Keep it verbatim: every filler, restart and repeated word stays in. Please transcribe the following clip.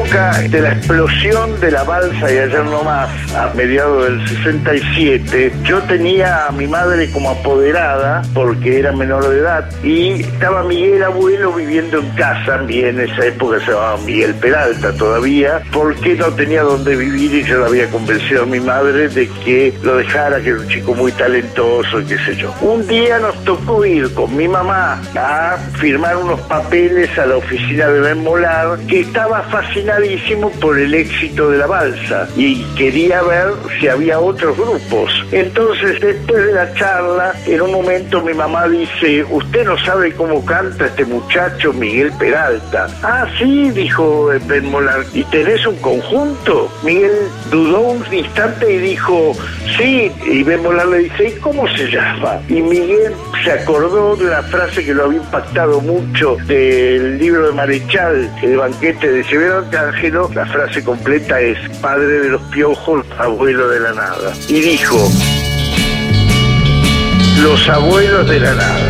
época de la explosión de la balsa y Ayer no más, a mediados del sesenta y siete, yo tenía a mi madre como apoderada porque era menor de edad y estaba Miguel abuelo viviendo en casa, y en esa época se llamaba Miguel Peralta todavía, porque no tenía dónde vivir y yo le había convencido a mi madre de que lo dejara, que era un chico muy talentoso y qué sé yo. Un día nos tocó ir con mi mamá a firmar unos papeles a la oficina de Ben Molar, que estaba fascinadísimo por el éxito de la balsa y quería ver si había otros grupos. Entonces, después de la charla, en un momento mi mamá dice: ¿usted no sabe cómo canta este muchacho Miguel Peralta? Ah, sí, dijo Ben Molar. ¿Y tenés un conjunto? Miguel dudó un instante y dijo: sí. Y Ben Molar le dice: ¿y cómo se llama? Y Miguel se acordó de la frase que lo había impactado mucho del libro de Marechal, El banquete de Severo Arcángelo. La frase completa es: padre de los piojos, abuelo de la nada. Y dijo: los abuelos de la nada.